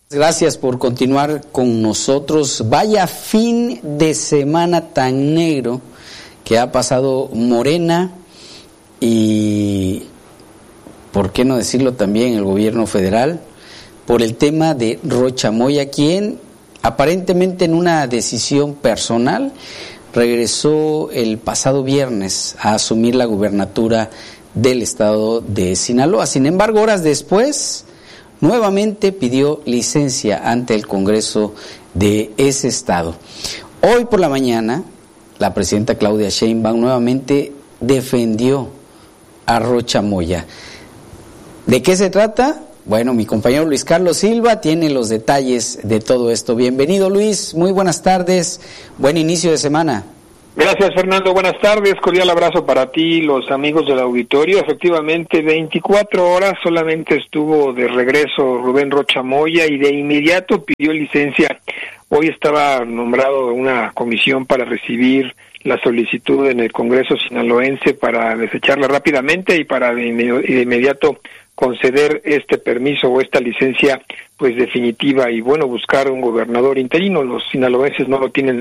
Gracias por continuar con nosotros. Vaya fin de semana tan negro que ha pasado Morena y, ¿por qué no decirlo también, el gobierno federal? Por el tema de Rocha Moya, quien aparentemente en una decisión personal regresó el pasado viernes a asumir la gubernatura del estado de Sinaloa. Sin embargo, horas después, nuevamente pidió licencia ante el Congreso de ese estado. Hoy por la mañana, la presidenta Claudia Sheinbaum nuevamente defendió a Rocha Moya. ¿De qué se trata? Bueno, mi compañero Luis Carlos Silva tiene los detalles de todo esto. Bienvenido, Luis, muy buenas tardes, buen inicio de semana. Gracias, Fernando, buenas tardes, cordial abrazo para ti, los amigos del auditorio. Efectivamente, 24 horas solamente estuvo de regreso Rubén Rocha Moya y de inmediato pidió licencia. Hoy estaba nombrado una comisión para recibir la solicitud en el Congreso sinaloense para desecharla rápidamente y para de inmediato conceder este permiso o esta licencia pues definitiva y bueno, buscar un gobernador interino. Los sinaloenses no lo tienen